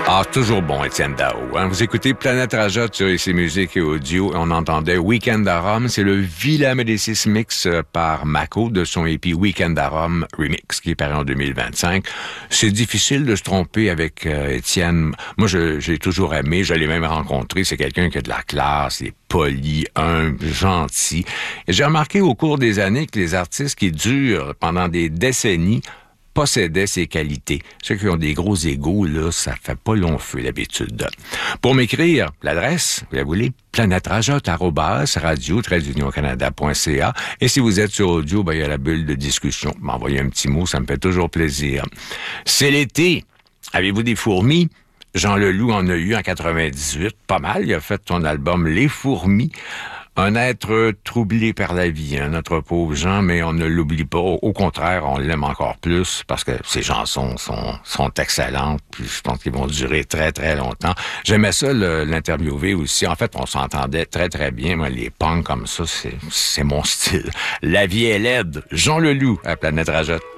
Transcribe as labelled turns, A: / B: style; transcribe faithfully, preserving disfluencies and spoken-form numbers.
A: Ah, toujours bon, Étienne Dao. Hein? Vous écoutez Planète Rajot sur I C Musique et Audio. On entendait Weekend à Rome. C'est le Villa Médicis mix par Mako de son E P Weekend à Rome Remix qui est paru en deux mille vingt-cinq. C'est difficile de se tromper avec euh, Étienne. Moi, je, j'ai toujours aimé. Je l'ai même rencontré. C'est quelqu'un qui a de la classe, il est poli, humble, gentil. Et j'ai remarqué au cours des années que les artistes qui durent pendant des décennies possédaient ses qualités. Ceux qui ont des gros égos, là, ça fait pas long feu d'habitude. Pour m'écrire, l'adresse, vous la voulez, planèterajot arobase radio tiret union canada point c a. Et si vous êtes sur audio, ben, il y a la bulle de discussion. M'envoyez un petit mot, ça me fait toujours plaisir. C'est l'été. Avez-vous des fourmis? Jean Leloup en a eu en quatre-vingt-dix-huit. Pas mal. Il a fait son album Les Fourmis. Un être troublé par la vie, hein, notre pauvre Jean, mais on ne l'oublie pas. Au contraire, on l'aime encore plus parce que ses chansons sont, sont excellentes. Puis je pense qu'ils vont durer très, très longtemps. J'aimais ça le, l'interviewer aussi. En fait, on s'entendait très, très bien. Moi, les punks comme ça, c'est, c'est mon style. La vie est laide. Jean Leloup à Planète Rajot.